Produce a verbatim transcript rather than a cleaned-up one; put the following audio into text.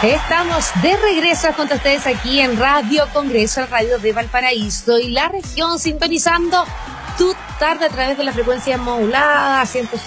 Estamos de regreso junto a ustedes aquí en Radio Congreso, el radio de Valparaíso y la región, sintonizando tu tarde a través de la frecuencia modulada ciento